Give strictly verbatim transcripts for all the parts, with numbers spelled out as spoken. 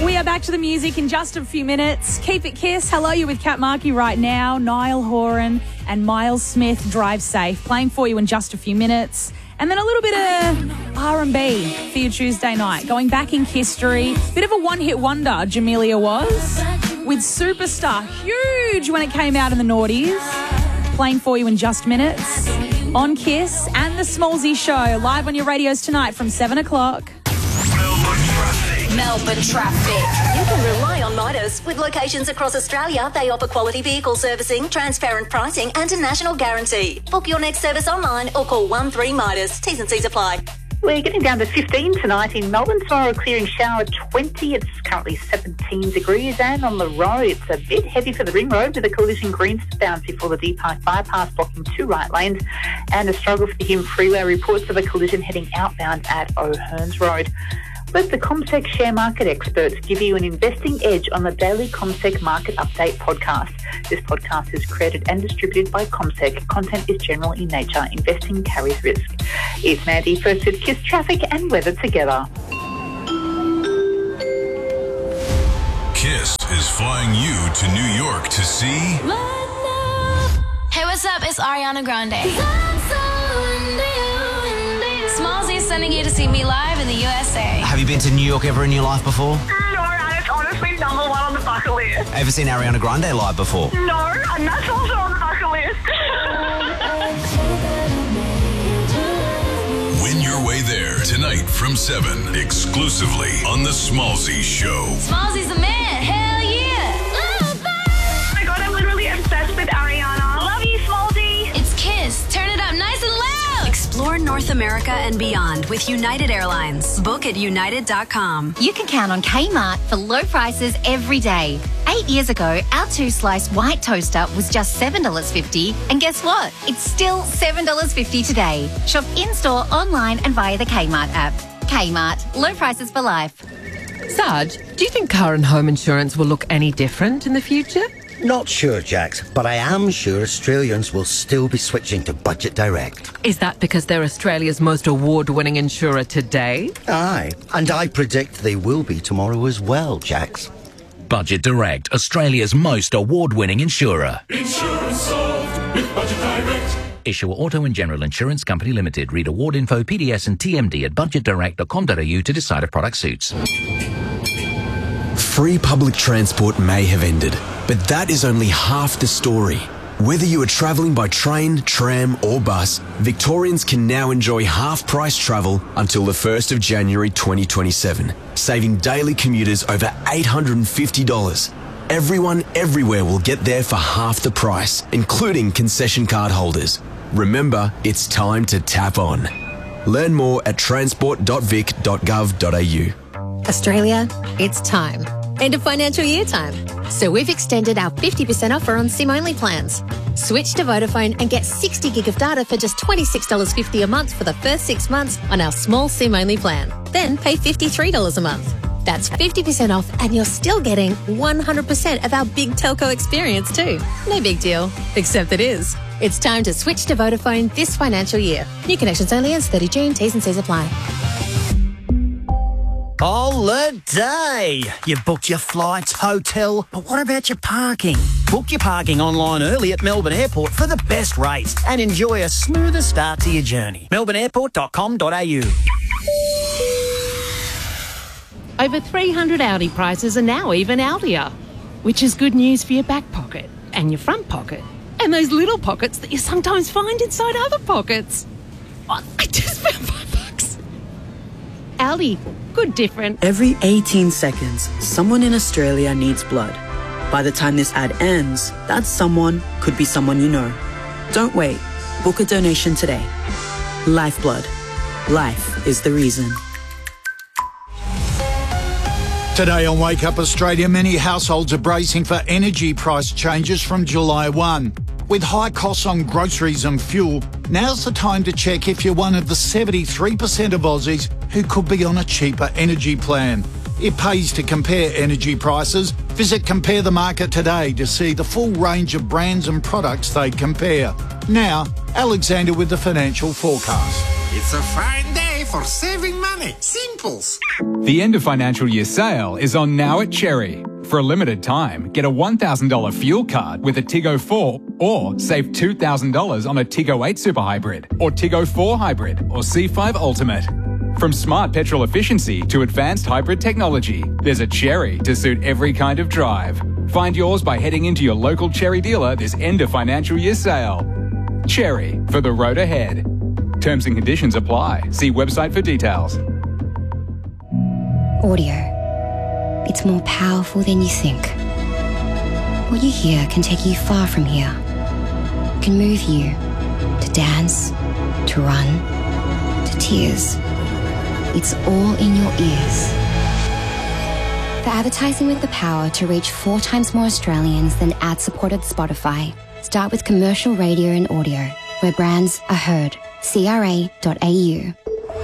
We are back to the music in just a few minutes. Keep it Kiss. Hello, you're with Kat Markey right now. Niall Horan and Miles Smith, Drive Safe, playing for you in just a few minutes. And then a little bit of R and B for your Tuesday night. Going back in history, bit of a one-hit wonder, Jamelia was, with Superstar, huge when it came out in the noughties. Playing for you in just minutes on Kiss and the Smallsy Show, live on your radios tonight from seven o'clock. Melbourne Traffic. You can rely on Midas. With locations across Australia, they offer quality vehicle servicing, transparent pricing and a national guarantee. Book your next service online or call one three Midas. T's and C's apply. We're getting down to fifteen tonight in Melbourne. Tomorrow, clearing shower twenty. It's currently seventeen degrees. And on the road, it's a bit heavy for the Ring Road with a collision Greenstown before the Deep Park bypass blocking two right lanes. And a struggle for the Hume Freeway. Reports of a collision heading outbound at O'Hearns Road. Let the CommSec share market experts give you an investing edge on the daily CommSec Market Update podcast. This podcast is created and distributed by CommSec. Content is general in nature. Investing carries risk. It's Mandy, first with Kiss traffic and weather together. Kiss is flying you to New York to see... Hey, what's up? It's Ariana Grande. Smallsy is sending you to see me live in the U S A. Have you been to New York ever in your life before? No, and it's honestly number one on the bucket list. Ever seen Ariana Grande live before? No, and that's also on the bucket list. Win your way there tonight from seven, exclusively on The Smallsy Show. Smallsy's the man. Hell yeah. Oh my God, I'm literally obsessed with Ariana. Love you, Smallsy. It's Kiss. Turn it up nice and loud. Explore North America and beyond with United Airlines. Book at united dot com. You can count on Kmart for low prices every day. Eight years ago, our two-slice white toaster was just seven dollars fifty. And guess what? It's still seven dollars fifty today. Shop in-store, online and via the Kmart app. Kmart. Low prices for life. Sarge, do you think car and home insurance will look any different in the future? Not sure, Jax, but I am sure Australians will still be switching to Budget Direct. Is that because they're Australia's most award-winning insurer today? Aye, and I predict they will be tomorrow as well, Jax. Budget Direct, Australia's most award-winning insurer. Insurance solved with Budget Direct. Issuer Auto and General Insurance Company Limited. Read award info, P D S and T M D at budget direct dot com dot a u to decide if product suits. Free public transport may have ended, but that is only half the story. Whether you are travelling by train, tram or bus, Victorians can now enjoy half-price travel until the first of January twenty twenty-seven, saving daily commuters over eight hundred fifty dollars. Everyone everywhere will get there for half the price, including concession card holders. Remember, it's time to tap on. Learn more at transport dot vic dot gov dot a u. Australia, it's time. End of financial year time. So we've extended our fifty percent offer on SIM-only plans. Switch to Vodafone and get sixty gig of data for just twenty-six dollars fifty a month for the first six months on our small SIM-only plan. Then pay fifty-three dollars a month. That's fifty percent off and you're still getting one hundred percent of our big telco experience too. No big deal, except it is. It's time to switch to Vodafone this financial year. New connections only as thirty June. T's and C's apply. Holiday! You booked your flights, hotel, but what about your parking? Book your parking online early at Melbourne Airport for the best rates and enjoy a smoother start to your journey. melbourne airport dot com dot a u. Over three hundred Audi prices are now even Audier, which is good news for your back pocket and your front pocket and those little pockets that you sometimes find inside other pockets. Oh, I just found five bucks. Audi, good different. Every eighteen seconds, someone in Australia needs blood. By the time this ad ends, that someone could be someone you know. Don't wait. Book a donation today. Lifeblood. Life is the reason. Today on Wake Up Australia, many households are bracing for energy price changes from July first. With high costs on groceries and fuel, now's the time to check if you're one of the seventy-three percent of Aussies who could be on a cheaper energy plan. It pays to compare energy prices. Visit Compare the Market today to see the full range of brands and products they compare. Now, Alexander with the financial forecast. It's a fine day for saving money. Simples. The end of financial year sale is on now at Cherry. For a limited time, get a one thousand dollars fuel card with a Tiggo four or save two thousand dollars on a Tiggo eight Super Hybrid or Tiggo four Hybrid or C five Ultimate. From smart petrol efficiency to advanced hybrid technology, there's a Cherry to suit every kind of drive. Find yours by heading into your local Cherry dealer this end of financial year sale. Cherry, for the road ahead. Terms and conditions apply. See website for details. Audio. It's more powerful than you think. What you hear can take you far from here. It can move you to dance, to run, to tears. It's all in your ears. For advertising with the power to reach four times more Australians than ad-supported Spotify, start with commercial radio and audio, where brands are heard. C R A dot A U.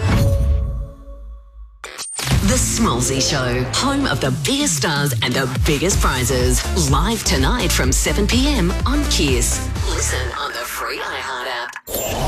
The Smallsy Show, home of the biggest stars and the biggest prizes. Live tonight from seven p m on Kiss. Listen on the free iHeart app.